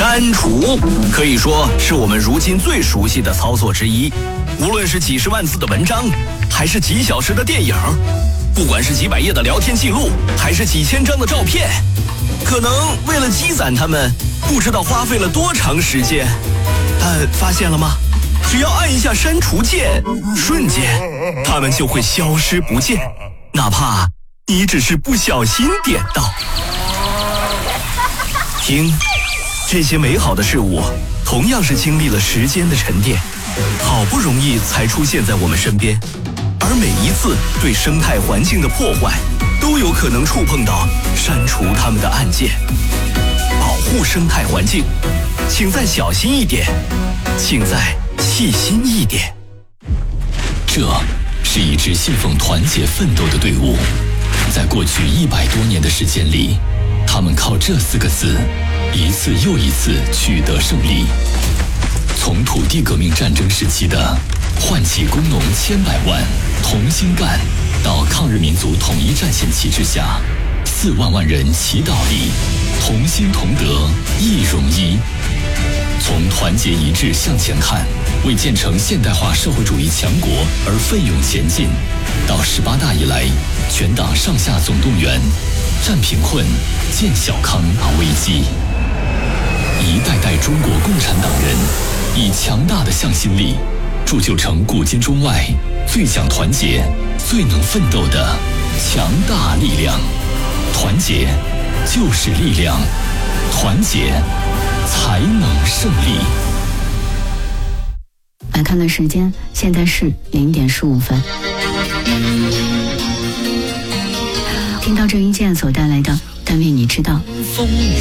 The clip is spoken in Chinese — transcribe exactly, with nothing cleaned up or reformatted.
删除可以说是我们如今最熟悉的操作之一。无论是几十万字的文章，还是几小时的电影，不管是几百页的聊天记录，还是几千张的照片，可能为了积攒它们，不知道花费了多长时间。但发现了吗？只要按一下删除键，瞬间它们就会消失不见，哪怕你只是不小心点到。听，这些美好的事物同样是经历了时间的沉淀，好不容易才出现在我们身边，而每一次对生态环境的破坏，都有可能触碰到删除它们的按键。保护生态环境，请再小心一点，请再细心一点。 这是一支信奉团结奋斗的队伍，在过去一百多年的时间里，他们靠这四个字，一次又一次取得胜利。从土地革命战争时期的唤起工农千百万同心干，到抗日民族统一战线旗帜下四万万人齐倒立，同心同德一荣一。从团结一致向前看，为建成现代化社会主义强国而奋勇前进，到十八大以来全党上下总动员，战贫困，建小康，打危机。一代代中国共产党人以强大的向心力，铸就成古今中外最讲团结、最能奋斗的强大力量。团结就是力量，团结才能胜利。 来看的时间，现在是零点十五分。听到郑伊健所带来的《但愿你知道》。